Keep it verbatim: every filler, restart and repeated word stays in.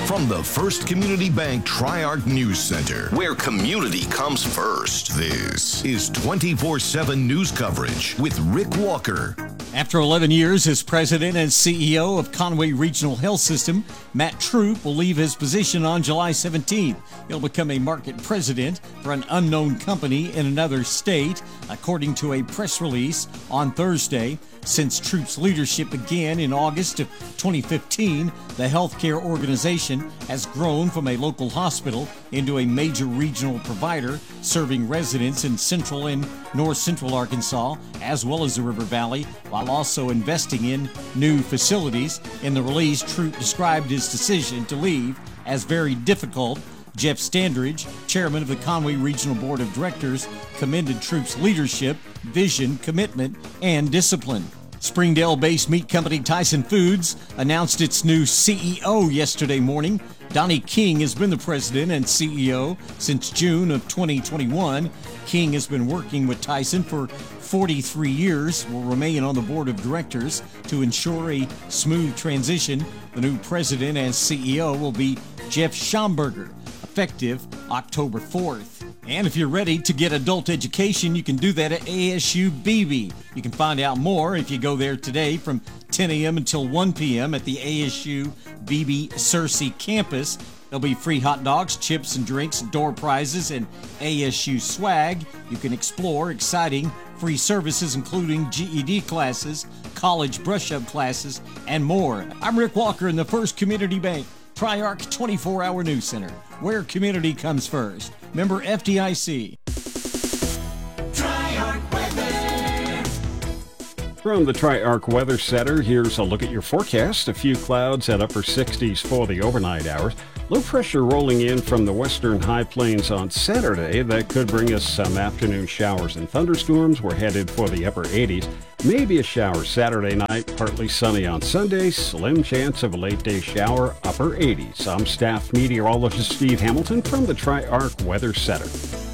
From the First Community Bank Tri-Arc News Center, where community comes first, this is twenty-four seven news coverage with Rick Walker. After eleven years as president and C E O of Conway Regional Health System, Matt Troop will leave his position on July seventeenth. He'll become a market president for an unknown company in another state, according to a press release on Thursday. Since Troop's leadership began in August of twenty fifteen, the healthcare organization has grown from a local hospital into a major regional provider, serving residents in central and north central Arkansas, as well as the River Valley, while also investing in new facilities. In the release, Troop described his decision to leave as very difficult. Jeff Standridge, chairman of the Conway Regional Board of Directors, commended Troop's leadership, vision, commitment, and discipline. Springdale-based meat company Tyson Foods announced its new C E O yesterday morning. Donnie King has been the president and C E O since June of twenty twenty-one. King has been working with Tyson for forty-three years, will remain on the board of directors to ensure a smooth transition. The new president and C E O will be Jeff Schomburger, effective October fourth. And if you're ready to get adult education, you can do that at A S U Beebe. You can find out more if you go there today from ten a.m. until one p.m. at the A S U Beebe Searcy campus. There'll be free hot dogs, chips and drinks, door prizes, and A S U swag. You can explore exciting free services, including G E D classes, college brush-up classes, and more. I'm Rick Walker in the First Community Bank Tri-Arc twenty-four hour News Center, where community comes first. Member F D I C. Tri-Arc Weather. From the Tri-Arc Weather Center, here's a look at your forecast. A few clouds at upper sixties for the overnight hours. Low pressure rolling in from the western high plains on Saturday. That could bring us some afternoon showers and thunderstorms. We're headed for the upper eighties. Maybe a shower Saturday night, partly sunny on Sunday. Slim chance of a late day shower, upper eighties. I'm staff meteorologist Steve Hamilton from the Tri-Arc Weather Center.